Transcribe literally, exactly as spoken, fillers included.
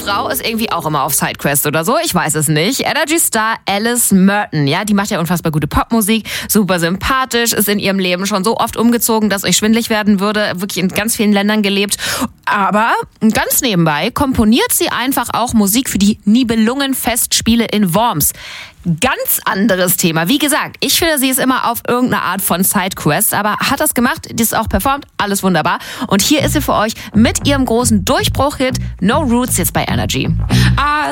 Frau ist irgendwie auch immer auf Sidequest oder so, ich weiß es nicht. Energy-Star Alice Merton, ja, die macht ja unfassbar gute Popmusik, super sympathisch, ist in ihrem Leben schon so oft umgezogen, dass euch schwindelig werden würde, wirklich in ganz vielen Ländern gelebt. Aber ganz nebenbei komponiert sie einfach auch Musik für die Nibelungen-Festspiele in Worms. Ganz anderes Thema. Wie gesagt, ich finde, sie ist immer auf irgendeine Art von Sidequest, aber hat das gemacht, die ist auch performt, alles wunderbar. Und hier ist sie für euch mit ihrem großen Durchbruch-Hit No Roots jetzt bei Energy. I